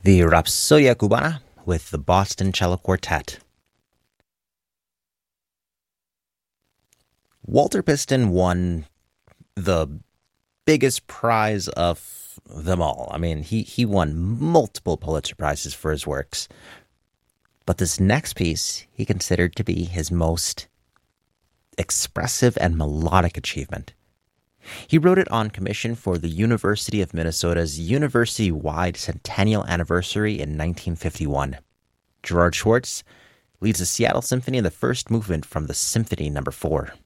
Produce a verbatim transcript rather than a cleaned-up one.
The Rapsodia Cubana with the Boston Cello Quartet. Walter Piston won the biggest prize of them all. I mean, he, he won multiple Pulitzer Prizes for his works. But this next piece he considered to be his most expressive and melodic achievement. He wrote it on commission for the University of Minnesota's university-wide centennial anniversary in nineteen fifty-one. Gerard Schwartz leads the Seattle Symphony in the first movement from the Symphony Number Four.